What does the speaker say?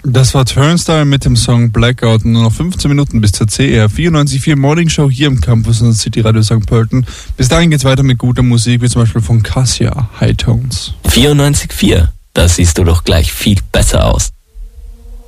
Das war Turnstile mit dem Song Blackout. Nur noch 15 Minuten bis zur CR 94.4 Morning Show hier im Campus in der City Radio St. Pölten. Bis dahin geht's weiter mit guter Musik, wie zum Beispiel von Cassia, High Tones. 94.4, da siehst du doch gleich viel besser aus.